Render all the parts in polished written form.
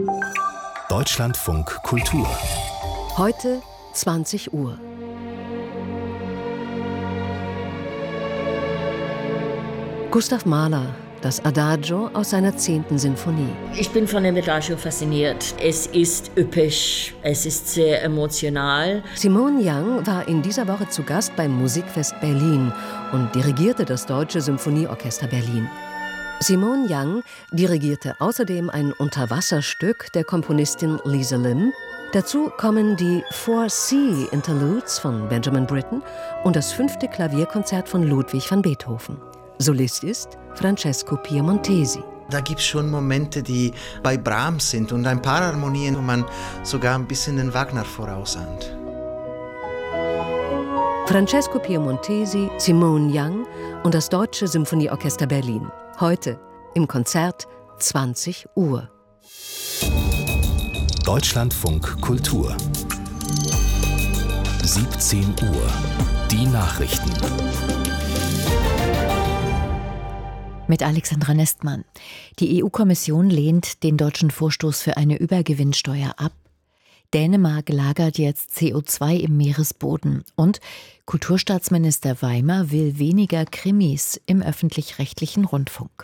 Deutschlandfunk Kultur. Heute 20 Uhr. Gustav Mahler, das Adagio aus seiner 10. Sinfonie. Ich bin von dem Adagio fasziniert. Es ist üppig, es ist sehr emotional. Simone Young war in dieser Woche zu Gast beim Musikfest Berlin und dirigierte das Deutsche Symphonieorchester Berlin. Simone Young dirigierte außerdem ein Unterwasserstück der Komponistin Lisa Lim. Dazu kommen die 4 Interludes von Benjamin Britten und das 5. Klavierkonzert von Ludwig van Beethoven. Solist ist Francesco Piemontesi. Da gibt es schon Momente, die bei Brahms sind und ein paar Harmonien, wo man sogar ein bisschen den Wagner vorausahnt. Francesco Piemontesi, Simone Young und das Deutsche Symphonieorchester Berlin. Heute im Konzert 20 Uhr. Deutschlandfunk Kultur. 17 Uhr. Die Nachrichten. Mit Alexandra Nestmann. Die EU-Kommission lehnt den deutschen Vorstoß für eine Übergewinnsteuer ab. Dänemark lagert jetzt CO2 im Meeresboden. Und Kulturstaatsminister Weimer will weniger Krimis im öffentlich-rechtlichen Rundfunk.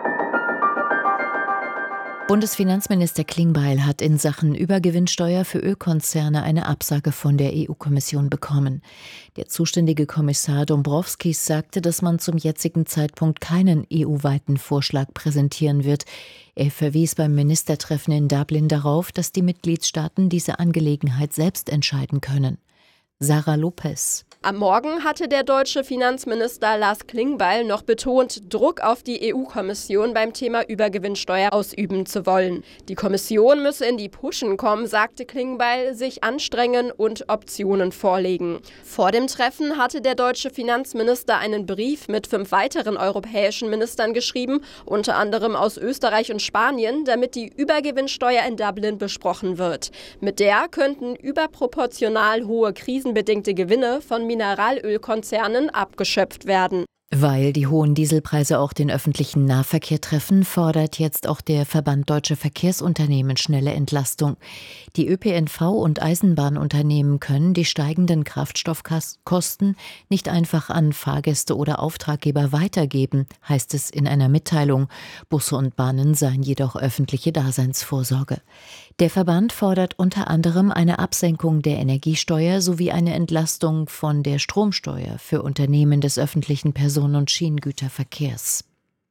Bundesfinanzminister Klingbeil hat in Sachen Übergewinnsteuer für Ölkonzerne eine Absage von der EU-Kommission bekommen. Der zuständige Kommissar Dombrovskis sagte, dass man zum jetzigen Zeitpunkt keinen EU-weiten Vorschlag präsentieren wird. Er verwies beim Ministertreffen in Dublin darauf, dass die Mitgliedstaaten diese Angelegenheit selbst entscheiden können. Sarah Lopez. Am Morgen hatte der deutsche Finanzminister Lars Klingbeil noch betont, Druck auf die EU-Kommission beim Thema Übergewinnsteuer ausüben zu wollen. Die Kommission müsse in die Puschen kommen, sagte Klingbeil, sich anstrengen und Optionen vorlegen. Vor dem Treffen hatte der deutsche Finanzminister einen Brief mit 5 weiteren europäischen Ministern geschrieben, unter anderem aus Österreich und Spanien, damit die Übergewinnsteuer in Dublin besprochen wird. Mit der könnten überproportional hohe krisenbedingte Gewinne von Mineralölkonzernen abgeschöpft werden. Weil die hohen Dieselpreise auch den öffentlichen Nahverkehr treffen, fordert jetzt auch der Verband Deutsche Verkehrsunternehmen schnelle Entlastung. Die ÖPNV- und Eisenbahnunternehmen können die steigenden Kraftstoffkosten nicht einfach an Fahrgäste oder Auftraggeber weitergeben, heißt es in einer Mitteilung. Busse und Bahnen seien jedoch öffentliche Daseinsvorsorge. Der Verband fordert unter anderem eine Absenkung der Energiesteuer sowie eine Entlastung von der Stromsteuer für Unternehmen des öffentlichen Personen- und Schienengüterverkehrs.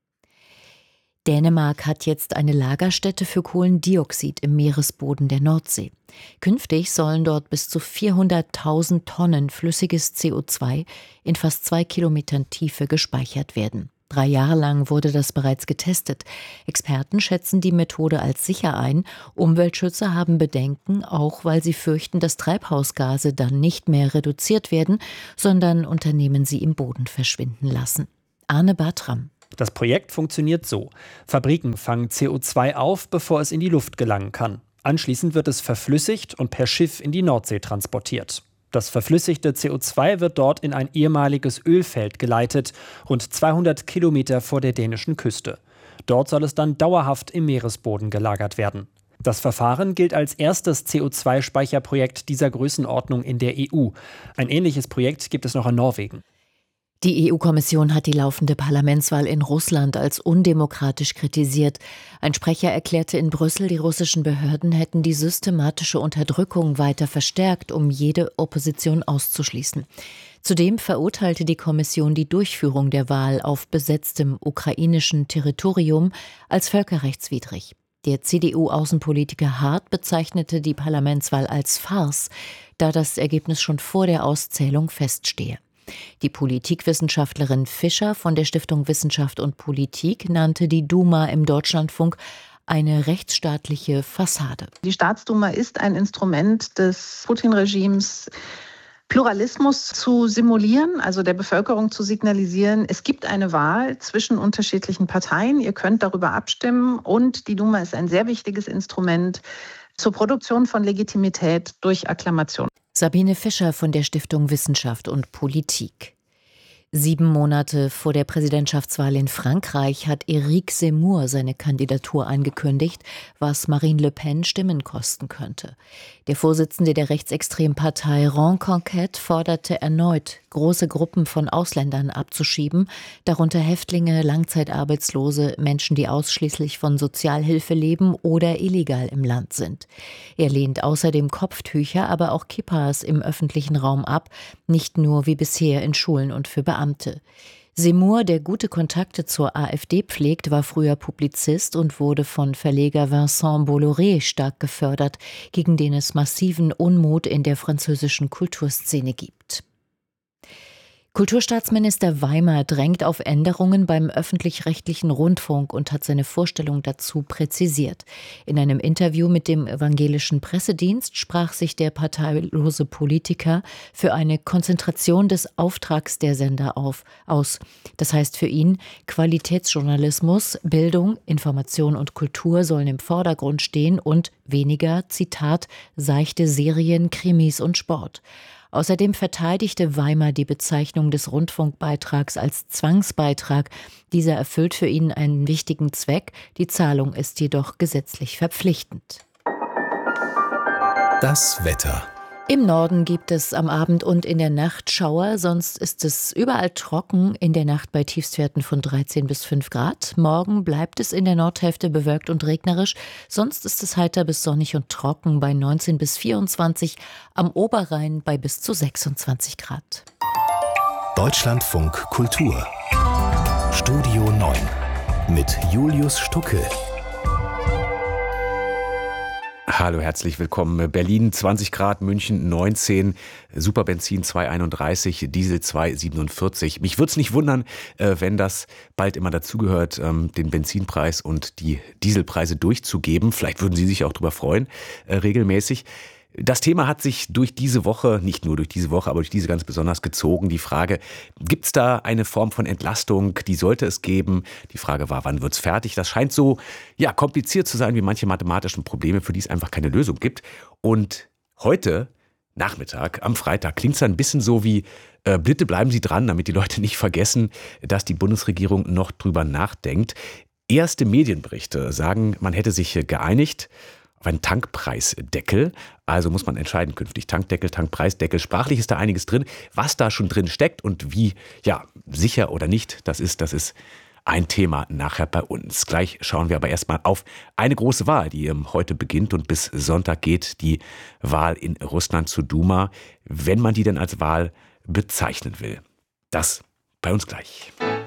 Dänemark hat jetzt eine Lagerstätte für Kohlendioxid im Meeresboden der Nordsee. Künftig sollen dort bis zu 400.000 Tonnen flüssiges CO2 in fast 2 Kilometern Tiefe gespeichert werden. 3 Jahre lang wurde das bereits getestet. Experten schätzen die Methode als sicher ein. Umweltschützer haben Bedenken, auch weil sie fürchten, dass Treibhausgase dann nicht mehr reduziert werden, sondern Unternehmen sie im Boden verschwinden lassen. Arne Bartram. Das Projekt funktioniert so. Fabriken fangen CO2 auf, bevor es in die Luft gelangen kann. Anschließend wird es verflüssigt und per Schiff in die Nordsee transportiert. Das verflüssigte CO2 wird dort in ein ehemaliges Ölfeld geleitet, rund 200 Kilometer vor der dänischen Küste. Dort soll es dann dauerhaft im Meeresboden gelagert werden. Das Verfahren gilt als erstes CO2-Speicherprojekt dieser Größenordnung in der EU. Ein ähnliches Projekt gibt es noch in Norwegen. Die EU-Kommission hat die laufende Parlamentswahl in Russland als undemokratisch kritisiert. Ein Sprecher erklärte in Brüssel, die russischen Behörden hätten die systematische Unterdrückung weiter verstärkt, um jede Opposition auszuschließen. Zudem verurteilte die Kommission die Durchführung der Wahl auf besetztem ukrainischen Territorium als völkerrechtswidrig. Der CDU-Außenpolitiker Hart bezeichnete die Parlamentswahl als Farce, da das Ergebnis schon vor der Auszählung feststehe. Die Politikwissenschaftlerin Fischer von der Stiftung Wissenschaft und Politik nannte die Duma im Deutschlandfunk eine rechtsstaatliche Fassade. Die Staatsduma ist ein Instrument des Putin-Regimes, Pluralismus zu simulieren, also der Bevölkerung zu signalisieren, es gibt eine Wahl zwischen unterschiedlichen Parteien, ihr könnt darüber abstimmen und die Duma ist ein sehr wichtiges Instrument zur Produktion von Legitimität durch Akklamation. Sabine Fischer von der Stiftung Wissenschaft und Politik. 7 Monate vor der Präsidentschaftswahl in Frankreich hat Éric Zemmour seine Kandidatur angekündigt, was Marine Le Pen Stimmen kosten könnte. Der Vorsitzende der rechtsextremen Partei Reconquête forderte erneut, große Gruppen von Ausländern abzuschieben, darunter Häftlinge, Langzeitarbeitslose, Menschen, die ausschließlich von Sozialhilfe leben oder illegal im Land sind. Er lehnt außerdem Kopftücher, aber auch Kippas im öffentlichen Raum ab, nicht nur wie bisher in Schulen und für Beamte. Zemmour, der gute Kontakte zur AfD pflegt, war früher Publizist und wurde von Verleger Vincent Bolloré stark gefördert, gegen den es massiven Unmut in der französischen Kulturszene gibt. Kulturstaatsminister Weimer drängt auf Änderungen beim öffentlich-rechtlichen Rundfunk und hat seine Vorstellung dazu präzisiert. In einem Interview mit dem evangelischen Pressedienst sprach sich der parteilose Politiker für eine Konzentration des Auftrags der Sender aus. Das heißt für ihn, Qualitätsjournalismus, Bildung, Information und Kultur sollen im Vordergrund stehen und weniger, Zitat, seichte Serien, Krimis und Sport. Außerdem verteidigte Weimer die Bezeichnung des Rundfunkbeitrags als Zwangsbeitrag. Dieser erfüllt für ihn einen wichtigen Zweck, die Zahlung ist jedoch gesetzlich verpflichtend. Das Wetter. Im Norden gibt es am Abend und in der Nacht Schauer, sonst ist es überall trocken, in der Nacht bei Tiefstwerten von 13 bis 5 Grad. Morgen bleibt es in der Nordhälfte bewölkt und regnerisch, sonst ist es heiter bis sonnig und trocken bei 19 bis 24, am Oberrhein bei bis zu 26 Grad. Deutschlandfunk Kultur. Studio 9 mit Julius Stucke. Hallo, herzlich willkommen. Berlin 20 Grad, München 19, Superbenzin 2,31, Diesel 2,47. Mich würde es nicht wundern, wenn das bald immer dazugehört, den Benzinpreis und die Dieselpreise durchzugeben. Vielleicht würden Sie sich auch darüber freuen, regelmäßig. Das Thema hat sich durch diese Woche, nicht nur durch diese Woche, aber durch diese ganz besonders gezogen. Die Frage, gibt es da eine Form von Entlastung? Die sollte es geben. Die Frage war, wann wird es fertig? Das scheint so kompliziert zu sein wie manche mathematischen Probleme, für die es einfach keine Lösung gibt. Und heute Nachmittag, am Freitag, klingt es ein bisschen so wie, bitte bleiben Sie dran, damit die Leute nicht vergessen, dass die Bundesregierung noch drüber nachdenkt. Erste Medienberichte sagen, man hätte sich geeinigt auf einen Tankpreisdeckel. Also muss man entscheiden künftig. Tankdeckel, Tankpreisdeckel. Sprachlich ist da einiges drin. Was da schon drin steckt und wie, sicher oder nicht, das ist ein Thema nachher bei uns. Gleich schauen wir aber erstmal auf eine große Wahl, die heute beginnt und bis Sonntag geht. Die Wahl in Russland zur Duma, wenn man die denn als Wahl bezeichnen will. Das bei uns gleich.